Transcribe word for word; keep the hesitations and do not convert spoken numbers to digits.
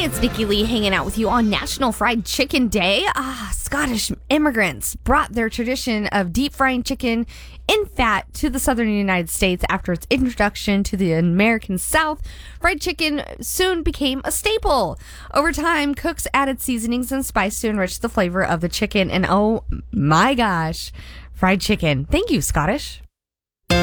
it's Nikki Lee hanging out with you on National Fried Chicken Day. Ah, Scottish immigrants brought their tradition of deep frying chicken in fat to the southern United States after its introduction to the American South. Fried chicken soon became a staple. Over time, cooks added seasonings and spice to enrich the flavor of the chicken. And oh my gosh, fried chicken. Thank you, Scottish.